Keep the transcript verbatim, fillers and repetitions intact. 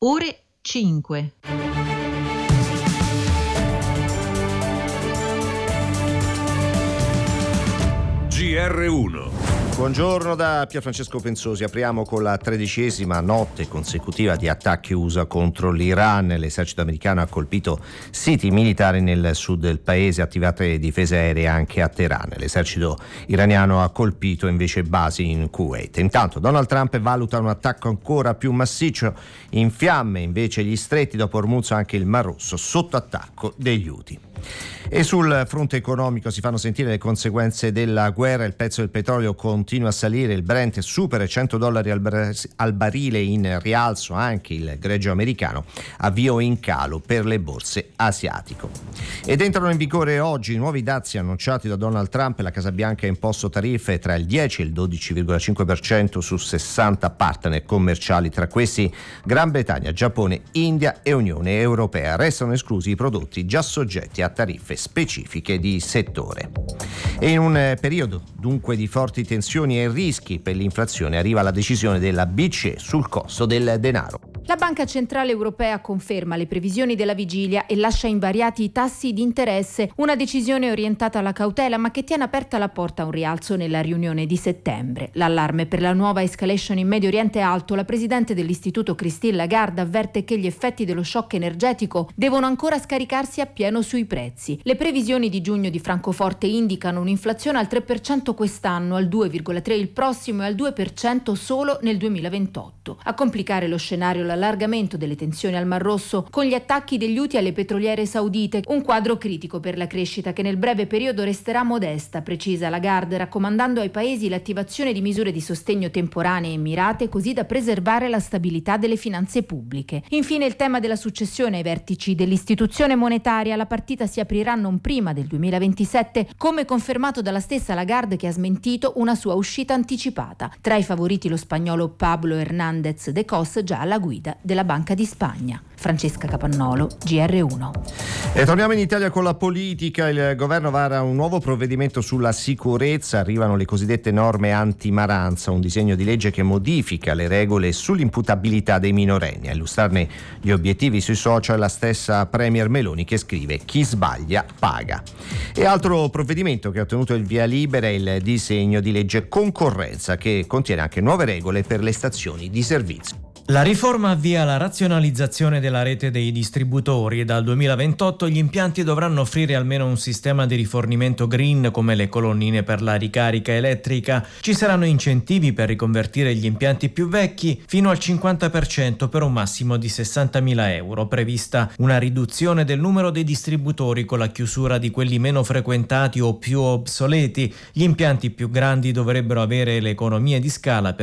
ore cinque. G R uno. Buongiorno da Pierfrancesco Pensosi. Apriamo con la tredicesima notte consecutiva di attacchi U S A contro l'Iran. L'esercito americano ha colpito siti militari nel sud del paese, attivate difese aeree anche a Teheran. L'esercito iraniano ha colpito invece basi in Kuwait. Intanto Donald Trump valuta un attacco ancora più massiccio. In fiamme invece gli stretti, dopo Hormuz anche il Mar Rosso sotto attacco degli Houthi. E sul fronte economico si fanno sentire le conseguenze della guerra. Il prezzo del petrolio continua a salire, il Brent supera i cento dollari al, bar- al barile, in rialzo anche il greggio americano, avvio in calo per le borse asiatico. Ed entrano in vigore oggi i nuovi dazi annunciati da Donald Trump. La Casa Bianca ha imposto tariffe tra il dieci e il dodici virgola cinque per cento su sessanta partner commerciali, tra questi Gran Bretagna, Giappone, India e Unione Europea. Restano esclusi i prodotti già soggetti a tariffe specifiche di settore. E in un periodo dunque di forti tensioni e rischi per l'inflazione arriva la decisione della B C E sul costo del denaro. La Banca Centrale Europea conferma le previsioni della vigilia e lascia invariati i tassi di interesse, una decisione orientata alla cautela ma che tiene aperta la porta a un rialzo nella riunione di settembre. L'allarme per la nuova escalation in Medio Oriente è alto. La presidente dell'istituto Christine Lagarde avverte che gli effetti dello shock energetico devono ancora scaricarsi appieno sui prezzi. Le previsioni di giugno di Francoforte indicano un'inflazione al tre per cento quest'anno, al due virgola tre per cento il prossimo e al due per cento solo nel duemilaventotto. A complicare lo scenario l'allargamento delle tensioni al Mar Rosso con gli attacchi degli Houthi alle petroliere saudite, un quadro critico per la crescita che nel breve periodo resterà modesta, precisa Lagarde, raccomandando ai paesi l'attivazione di misure di sostegno temporanee e mirate così da preservare la stabilità delle finanze pubbliche. Infine il tema della successione ai vertici dell'istituzione monetaria. La partita si aprirà non prima del duemilaventisette, come confermato dalla stessa Lagarde, che ha smentito una sua uscita anticipata. Tra i favoriti lo spagnolo Pablo Hernández de Cos, già alla guida della Banca di Spagna. Francesca Capannolo, G R uno. E torniamo in Italia con la politica. Il governo vara un nuovo provvedimento sulla sicurezza. Arrivano le cosiddette norme anti-maranza, un disegno di legge che modifica le regole sull'imputabilità dei minorenni. A illustrarne gli obiettivi sui social la stessa Premier Meloni, che scrive: chi sbaglia paga. E altro provvedimento che ha ottenuto il via libera è il disegno di legge concorrenza, che contiene anche nuove regole per le stazioni di servizio. La riforma avvia la razionalizzazione della rete dei distributori e dal duemilaventotto gli impianti dovranno offrire almeno un sistema di rifornimento green come le colonnine per la ricarica elettrica. Ci saranno incentivi per riconvertire gli impianti più vecchi fino al cinquanta per cento per un massimo di sessantamila euro. Prevista una riduzione del numero dei distributori con la chiusura di quelli meno frequentati o più obsoleti. Gli impianti più grandi dovrebbero avere le economie di scala per